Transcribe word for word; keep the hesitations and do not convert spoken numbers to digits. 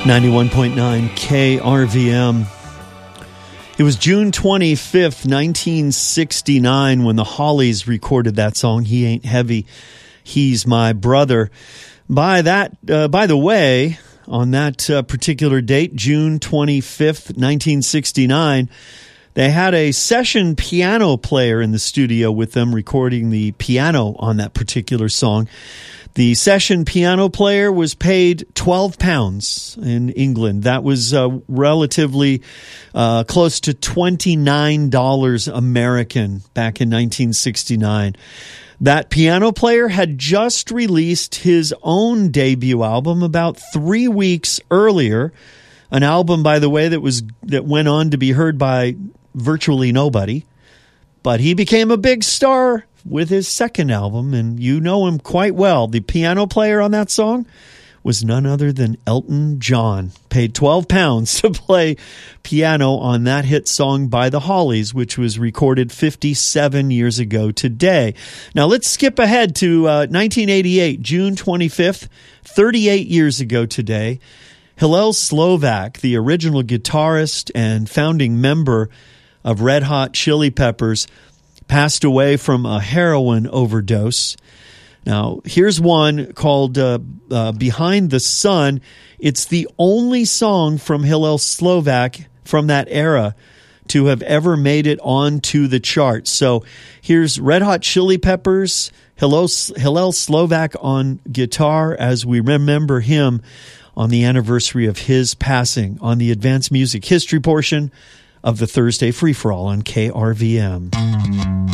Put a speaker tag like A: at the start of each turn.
A: ninety-one point nine K R V M. It was June twenty-fifth, nineteen sixty-nine, when the Hollies recorded that song, He Ain't Heavy, He's My Brother. By that, uh, by the way, on that uh, particular date, June twenty-fifth, nineteen sixty-nine, they had a session piano player in the studio with them recording the piano on that particular song. The session piano player was paid twelve pounds in England. That was uh, relatively uh, close to twenty-nine dollars American back in nineteen sixty-nine. That piano player had just released his own debut album about three weeks earlier. An album, by the way, that was that went on to be heard by virtually nobody. But he became a big star with his second album, and you know him quite well. The piano player on that song was none other than Elton John. Paid twelve pounds to play piano on that hit song by the Hollies, which was recorded fifty-seven years ago today. Now let's skip ahead to uh, nineteen eighty-eight, June twenty-fifth, thirty-eight years ago today. Hillel Slovak, the original guitarist and founding member of Red Hot Chili Peppers, passed away from a heroin overdose. Now, here's one called uh, uh, Behind the Sun. It's the only song from Hillel Slovak from that era to have ever made it onto the charts. So here's Red Hot Chili Peppers, Hillel, Hillel Slovak on guitar as we remember him on the anniversary of his passing on the Advanced Music History portion of the Thursday Free-For-All on K R V M.